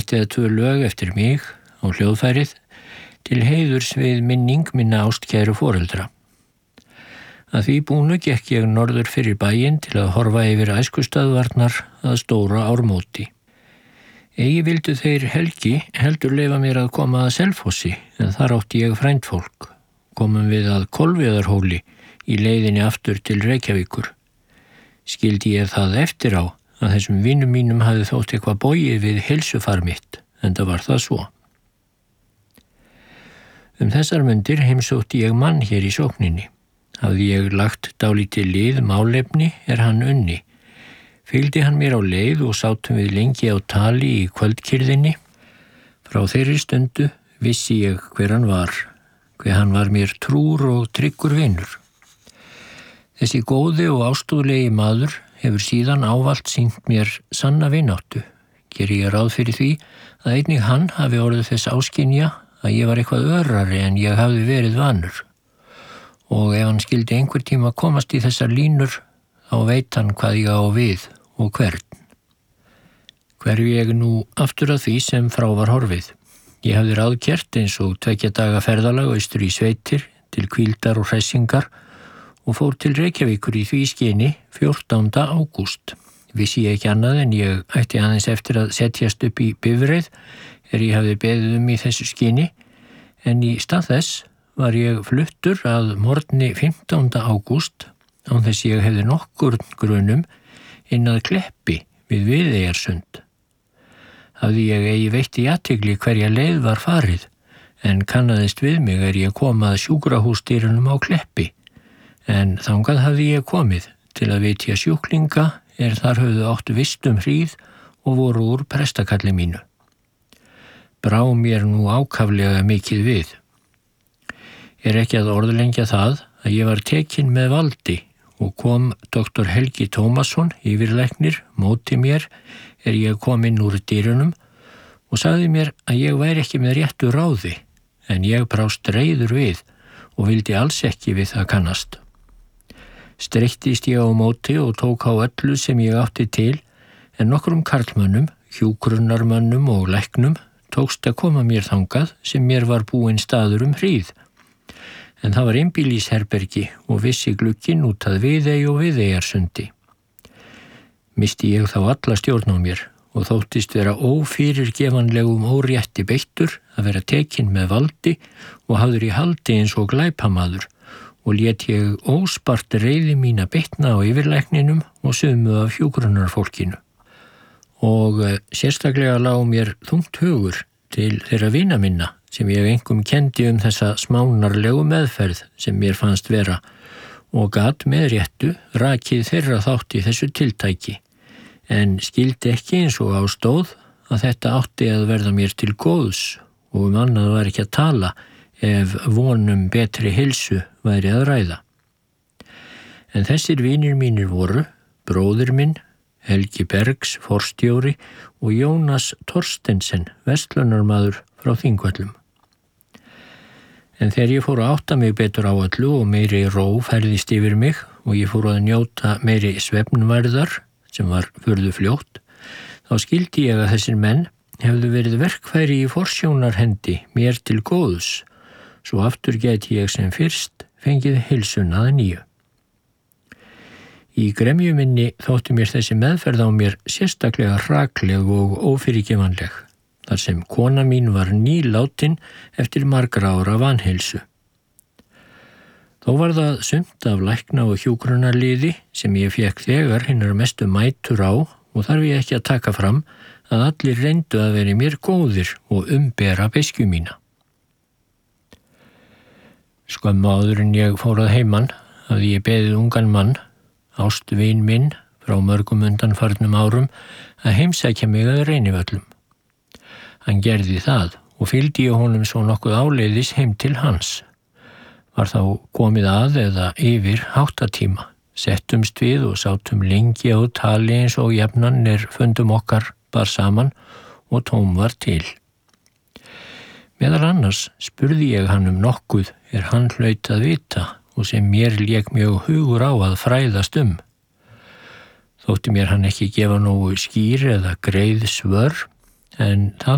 eitt eða 2 lög eftir mig á hljóðfærið til heiðurs við minning minna ástkæru foreldra. Að því búnu gekk ég norður fyrir bæinn til að horfa yfir æskustöðvarnar að Stóra Ármóti. Eigi vildu þeir Helgi heldur leyfa mér að koma að Selfossi, en þar átti ég frændfólk. Komum við að Kolviðarhóli í leiðinni aftur til Reykjavíkur. Skildi ég það eftir á að þessum vinum mínum hafði þótt eitthvað bogið við heilsufar mitt, enda var það svo. Þessar mundir heimsótti ég mann hér í sókninni. Hafði ég lagt dálítið lið málefni hann unni. Fylgdi hann mér á leið og sátum við lengi á tali í kvöldkyrðinni. Frá þeirri stundu vissi ég hver hann var mér trúr og tryggur vinur. Þessi góði og ástúðlegi maður hefur síðan ávallt sýnt mér sanna vináttu. Geri ég ráð fyrir því að einnig hann hafi orðið þess áskynja að ég var eitthvað örari en ég hafði verið vanur. Og ef hann skildi einhver tíma komast í þessar línur, þá veit hann hvað ég á við og hvern. Hverju ég nú aftur að því sem frá var horfið. Ég hafði ráðgert eins og 2 daga ferðalag austur í sveitir til hvíldar og hressingar og fór til Reykjavíkur í því skyni 14. ágúst. Vissi ég ekki annað en ég ætti aðeins eftir að setjast upp í bifreið ég hafði beðið í þessu skyni, en í stað þess var ég fluttur að morgni 15. ágúst án þess ég hefði nokkurn grunum inn að Kleppi við Viðeyjarsund. Hafði ég eigi veitt í athygli hverja leið var farið, en kannaðist við mig ég kom að sjúkrahúsdyrunum á Kleppi, en þangað hafði ég komið til að vitja sjúklinga þar höfðu átt vistum hríð og voru úr prestakalli mínu. Brá mér nú ákaflega mikið við. Ekki að orðlengja það að ég var tekinn með valdi og kom Dr. Helgi Tómasson, yfirlæknir, móti mér ég kom inn úr dyrunum og sagði mér að ég væri ekki með réttu ráði, en ég brást reiður við og vildi alls ekki við það kannast. Streittist ég á móti og tók á öllu sem ég átti til, en nokkrum karlmönnum, hjúkrunarmönnum og læknum tókst að koma mér þangað sem mér var búinn staður hríð. En það var einbýlisherbergi og vissi glugginn út að Viðey og Viðeyjarsundi. Misti ég þá alla stjórn á mér og þóttist vera ófyrirgefanlegum órétti beittur að vera tekinn með valdi og hafður í haldi eins og glæpamaður og lét ég óspart reiði mína bitna á yfirlækninum og sumu af hjúkrunarfólkinu. Og sérstaklega lá mér þungt hugur til þeirra vina minna sem ég einkum kenndi þessa smánarlegu meðferð sem mér fannst vera og gat með réttu rakið þeirra þátt í þessu tiltæki, en skildi ekki eins og á stóð að þetta átti að verða mér til góðs og annað var ekki að tala ef vonum betri heilsu væri að ræða. En þessir vinir mínir voru bróðir minn, Helgi Bergs, forstjóri og Jónas Torstensen, verslunarmaður frá Þingvöllum. En þegar ég fór að átta mig betur á öllu og meiri ró færðist yfir mig og ég fór að njóta meiri svefnvarðar sem var furðu fljótt, þá skildi ég að þessir menn hefðu verið verkfæri í forsjónarhendi mér til góðs, svo aftur gæti ég sem fyrst fengið heilsuna að nýju. Í gremju minni þótti mér þessi meðferð á mér sérstaklega hrakleg og ófyrirgefanleg, þar sem kona mín var nýlátin eftir margra ára vanheilsu. Þó var það sumt af lækna og hjúkrunarliði sem ég fékk þegar hinnar mestu mætur á og þarf ég ekki að taka fram að allir reyndu að vera mér góðir og umbera beiskju mína. Skömmu áður en ég fór að heiman hafði ég beðið ungan mann, ástvin minn frá mörgum undanfarnum árum, að heimsækja mig að Reynivöllum. Hann gerði það og fylgdi ég honum svo nokkuð áleiðis heim til hans. Var þá komið að eða yfir 8 settumst við og sátum lengi á tali eins og jafnan fundum okkar bar saman og tóm var til. Meðal annars spurði ég hann nokkuð hann hlaut að vita og sem mér lék mjög hugur á að fræðast Þótti mér hann ekki gefa nógu skýr eða greið svör, en það